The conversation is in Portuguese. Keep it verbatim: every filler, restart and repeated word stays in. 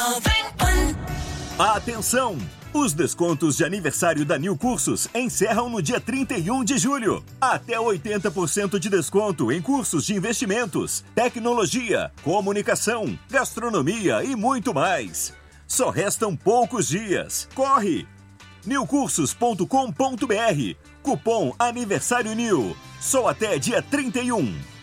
Atenção! Os descontos de aniversário da New Cursos encerram no dia trinta e um de julho. Até oitenta por cento de desconto em cursos de investimentos, tecnologia, comunicação, gastronomia e muito mais. Só restam poucos dias. Corre! new cursos ponto com ponto br. Cupom Aniversário New. Só até dia trinta e um.